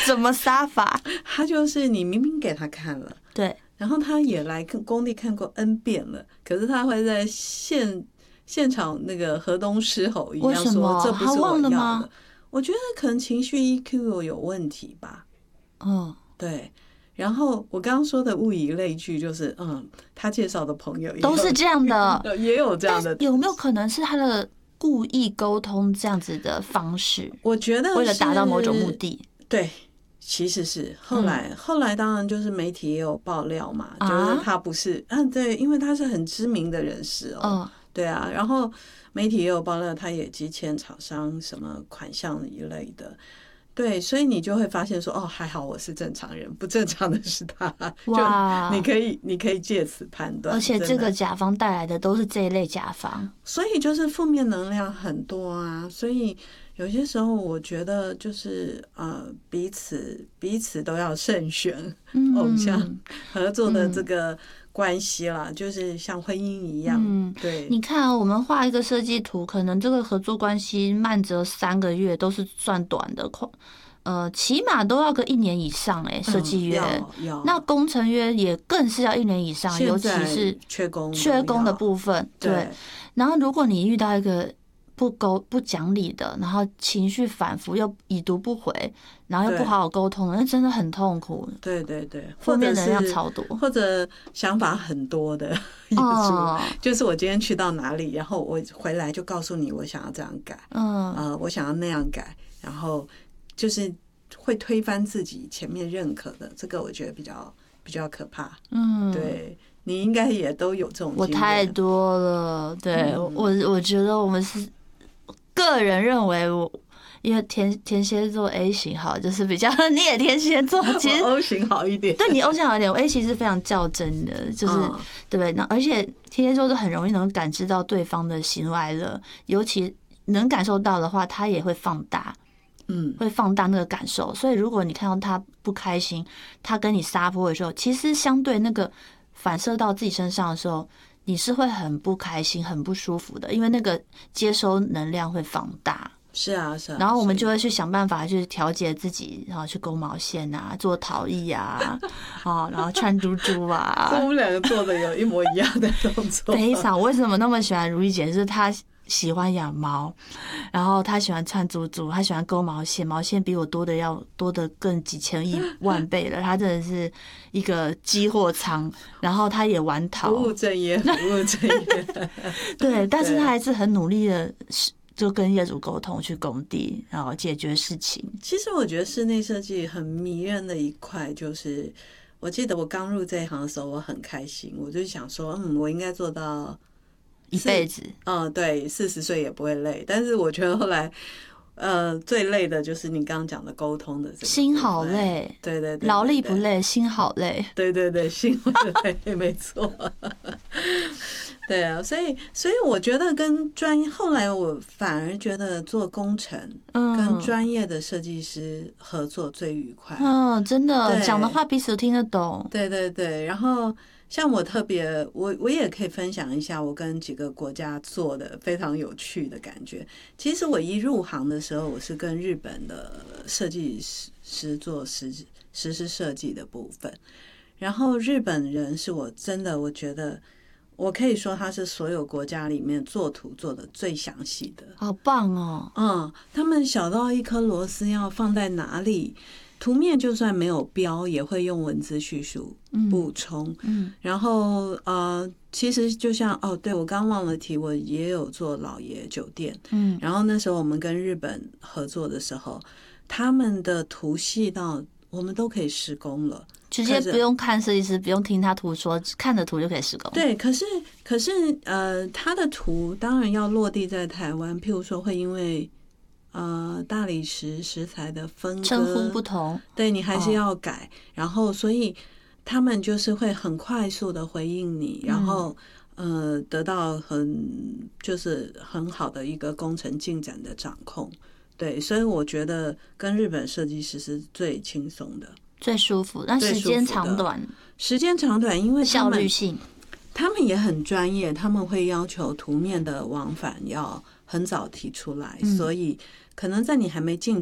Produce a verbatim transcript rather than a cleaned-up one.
怎么杀法？ 他就是你明明给他看了， 对， 然后他也来工地看过 N 遍了，可是他会在现现场那个河东狮吼一样说这不是我要的。我觉得可能情绪 E Q 有问题吧。 嗯， 对。然后我刚刚说的物以类聚，就是嗯，他介绍的朋友都是这样的， 也有这样的。 有没有可能是他的故意沟通这样子的方式？ 我觉得为了达到某种目的。 对，其实是后来、嗯、后来当然就是媒体也有爆料嘛， 啊、 就是他不是啊，对，因为他是很知名的人士哦， 嗯、 对啊，然后媒体也有爆料，他也积欠厂商什么款项一类的。对，所以你就会发现说，哦，还好我是正常人，不正常的是他。哇，就你可以，你可以借此判断。 而且这个甲方带来的都是这一类甲方， 所以就是负面能量很多啊。所以有些时候我觉得就是呃，彼此彼此都要慎选偶像合作的这个关系啦，嗯、就是像婚姻一样。嗯，对。 你看啊，我们画一个设计图，可能这个合作关系慢则三个月都是算短的，呃，起码都要个一年以上哎、欸，设计约、嗯。那工程约也更是要一年以上，尤其是缺工缺工的部分。对。对，然后如果你遇到一个不沟不讲理的，然后情绪反复又已读不回，然后又不好好沟通，那真的很痛苦。 对对对， 负面能量超多， 或者想法很多的业主、哦，就是我今天去到哪里，然后我回来就告诉你我想要这样改，嗯，呃，我想要那样改，然后就是会推翻自己前面认可的，这个我觉得比较比较可怕。嗯，对。你应该也都有这种经验， 我太多了。对、嗯、我，我觉得我们是个人认为我，因为天天蝎座 A 型好，就是比较你也天蝎座，其实 O 型好一点。 对你 O 型好一点，我 A 型是非常较真的，就是、嗯、对不对？那而且天蝎座是很容易能感知到对方的喜怒哀乐，尤其能感受到的话，他也会放大。嗯，会放大那个感受。所以如果你看到他不开心，他跟你撒泼的时候，其实相对那个反射到自己身上的时候，你是会很不开心、很不舒服的，因为那个接收能量会放大。 是啊，是啊。 然后我们就会去想办法去调节自己，然后去勾毛线啊，做陶艺啊，哦，然后串珠珠啊。 我们两个做的有一模一样的动作。 非常，为什么那么喜欢如意姐？就是她喜欢养猫，然后他喜欢串珠珠，他喜欢勾毛线，毛线比我多的要多的更几千亿万倍了。他真的是一个积货仓，然后他也玩陶， 不务正业，不务正业。 对，但是他还是很努力的，就跟业主沟通，去工地，然后解决事情。 其实我觉得室内设计很迷人的一块，就是我记得我刚入这一行的时候，我很开心，我就想说，嗯，我应该做到。 一辈子， 嗯，对，四十岁也不会累。但是我觉得后来，呃，最累的就是你刚刚讲的沟通的这个， 心好累， 对对对， 劳力不累，心好累， 对对对，心好累，没错。对啊，所以所以我觉得跟专业，后来我反而觉得做工程跟专业的设计师合作最愉快。 嗯，真的讲的话彼此都听得懂。 对对对，然后。像我特别，我我也可以分享一下我跟几个国家做的非常有趣的感觉。其实我一入行的时候，我是跟日本的设计师做实实施设计的部分，然后日本人是我真的我觉得我可以说他是所有国家里面做图做的最详细的， 好棒哦！ 嗯，他们小到一颗螺丝要放在哪里。图面就算没有标，也会用文字叙述补充。嗯，然后呃，其实就像哦，对我刚忘了提，我也有做老爷酒店。嗯，然后那时候我们跟日本合作的时候，他们的图细到我们都可以施工了， 直接不用看设计师，不用听他图说，看着图就可以施工。 对，可是可是呃，他的图当然要落地在台湾，譬如说会因为。呃，大理石石材的分割称呼不同， 对你还是要改，哦、然后所以他们就是会很快速的回应你，然后、嗯、呃得到很就是很好的一个工程进展的掌控，对，所以我觉得跟日本设计师是最轻松的、 最舒服，但时间长短， 时间长短，因为效率性， 他们也很专业，他们会要求图面的往返要很早提出来，嗯、所以可能在你还没进